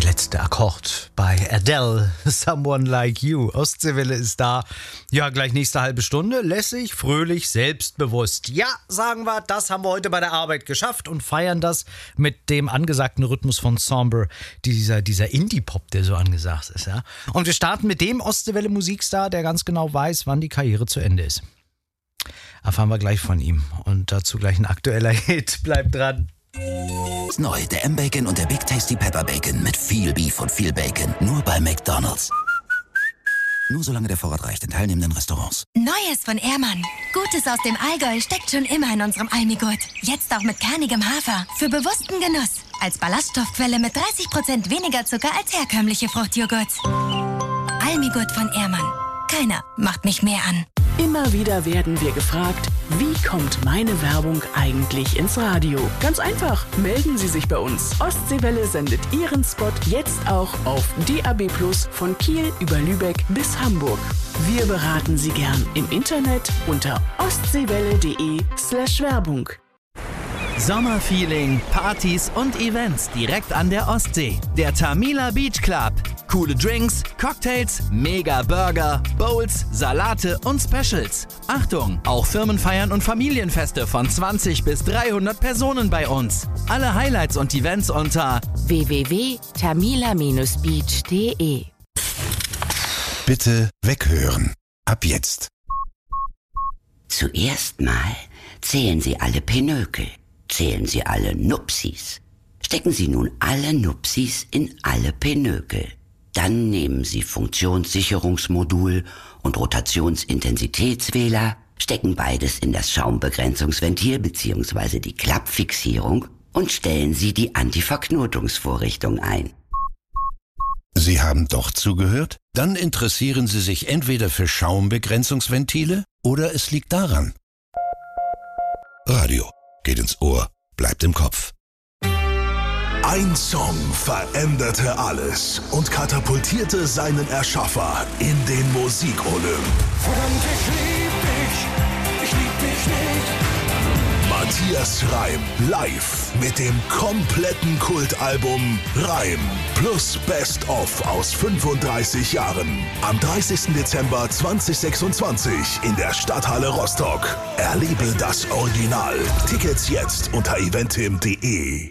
letzte Akkord bei Adele, Someone Like You. Ostseewelle ist da. Ja, gleich nächste halbe Stunde. Lässig, fröhlich, selbstbewusst. Ja, sagen wir, das haben wir heute bei der Arbeit geschafft und feiern das mit dem angesagten Rhythmus von Sombre, dieser Indie-Pop, der so angesagt ist. Ja? Und wir starten mit dem Ostseewelle Musikstar, der ganz genau weiß, wann die Karriere zu Ende ist. Erfahren wir gleich von ihm. Und dazu gleich ein aktueller Hit. Bleibt dran. Neu, der M-Bacon und der Big Tasty Pepper Bacon mit viel Beef und viel Bacon. Nur bei McDonald's. Nur solange der Vorrat reicht in teilnehmenden Restaurants. Neues von Ehrmann. Gutes aus dem Allgäu steckt schon immer in unserem Almigurt. Jetzt auch mit kernigem Hafer. Für bewussten Genuss. Als Ballaststoffquelle mit 30% weniger Zucker als herkömmliche Fruchtjoghurt. Almigurt von Ehrmann. Keiner macht mich mehr an. Immer wieder werden wir gefragt, wie kommt meine Werbung eigentlich ins Radio? Ganz einfach, melden Sie sich bei uns. Ostseewelle sendet Ihren Spot jetzt auch auf DAB+ von Kiel über Lübeck bis Hamburg. Wir beraten Sie gern im Internet unter ostseewelle.de/Werbung. Sommerfeeling, Partys und Events direkt an der Ostsee. Der Tamila Beach Club. Coole Drinks, Cocktails, mega Burger, Bowls, Salate und Specials. Achtung, auch Firmenfeiern und Familienfeste von 20 bis 300 Personen bei uns. Alle Highlights und Events unter www.tamila-beach.de. Bitte weghören. Ab jetzt. Zuerst mal zählen Sie alle Pinökel. Zählen Sie alle Nupsis. Stecken Sie nun alle Nupsis in alle Pinökel. Dann nehmen Sie Funktionssicherungsmodul und Rotationsintensitätswähler, stecken beides in das Schaumbegrenzungsventil bzw. die Klappfixierung und stellen Sie die Antiverknotungsvorrichtung ein. Sie haben doch zugehört? Dann interessieren Sie sich entweder für Schaumbegrenzungsventile oder es liegt daran. Radio. Geht ins Ohr, bleibt im Kopf. Ein Song veränderte alles und katapultierte seinen Erschaffer in den Musikolymp. Verdammt, ich lieb dich nicht. Matthias Reim live mit dem kompletten Kultalbum Reim plus Best of aus 35 Jahren. Am 30. Dezember 2026 in der Stadthalle Rostock. Erlebe das Original. Tickets jetzt unter eventim.de.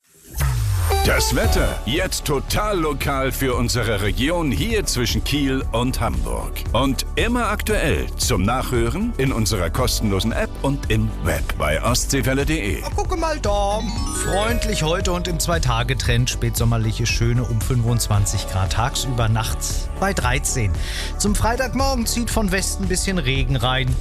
Das Wetter jetzt total lokal für unsere Region hier zwischen Kiel und Hamburg. Und immer aktuell zum Nachhören in unserer kostenlosen App und im Web bei ostseewelle.de. Gucke mal da. Freundlich heute und im 2-Tage-Trend. Spätsommerliche Schöne um 25 Grad. Tagsüber, nachts bei 13. Zum Freitagmorgen zieht von Westen ein bisschen Regen rein.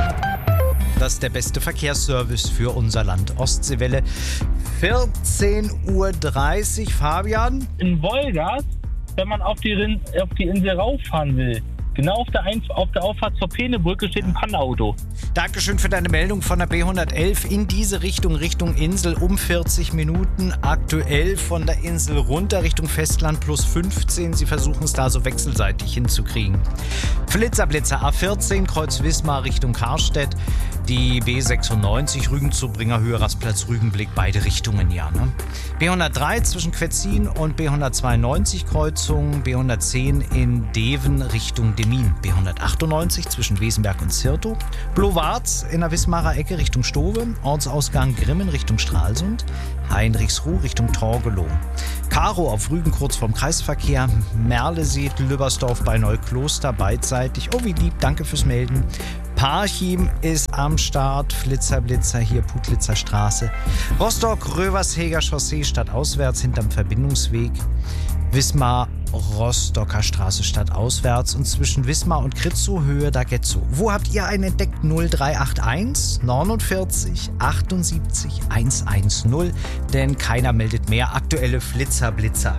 Das ist der beste Verkehrsservice für unser Land. Ostseewelle, 14:30 Uhr. Fabian? In Wolgast, wenn man auf die Insel rauffahren will, genau auf der Auffahrt zur Peenebrücke steht ein Pannauto. Dankeschön für deine Meldung von der B111 in diese Richtung Insel um 40 Minuten. Aktuell von der Insel runter Richtung Festland plus 15. Sie versuchen es da so wechselseitig hinzukriegen. Blitzerblitzer A14 Kreuz Wismar Richtung Karstedt. Die B96 Rügen-Zurbringer Höhe Rastplatz Rügenblick, beide Richtungen ja. Ne? B103 zwischen Quetzin und B192 Kreuzung. B110 in Deven Richtung Demmin. B198 zwischen Wesenberg und Zirtow. Blowarz in der Wismarer Ecke Richtung Stowe. Ortsausgang Grimmen Richtung Stralsund. Heinrichsruh Richtung Torgelow. Karo auf Rügen kurz vorm Kreisverkehr. Merlesied, Lübbersdorf bei Neukloster beidseitig. Oh, wie lieb, danke fürs Melden. Parchim ist am Start. Flitzer hier, Putlitzer Straße. Rostock, Röversheger Chaussee stadtauswärts hinterm Verbindungsweg. Wismar, Rostocker Straße stadtauswärts und zwischen Wismar und Kritzow Höhe, da geht's so. Wo habt ihr einen entdeckt? 0381 49 78 110, denn keiner meldet mehr aktuelle Blitzer.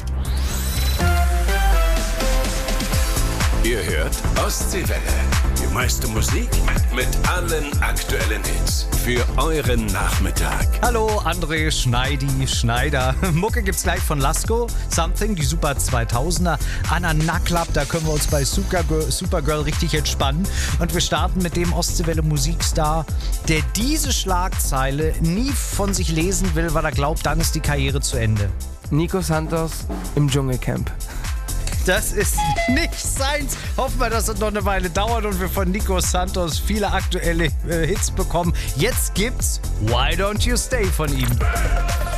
Ihr hört Ostseewelle. Die meiste Musik mit allen aktuellen Hits. Für euren Nachmittag. Hallo, André Schneider. Mucke gibt's gleich von Lasko. Something, die Super 2000er. Anna Nacklab, da können wir uns bei Supergirl richtig entspannen. Und wir starten mit dem Ostseewelle Musikstar, der diese Schlagzeile nie von sich lesen will, weil er glaubt, dann ist die Karriere zu Ende. Nico Santos im Dschungelcamp. Das ist nicht seins. Hoffen wir, dass es noch eine Weile dauert und wir von Nico Santos viele aktuelle Hits bekommen. Jetzt gibt's Why Don't You Stay von ihm.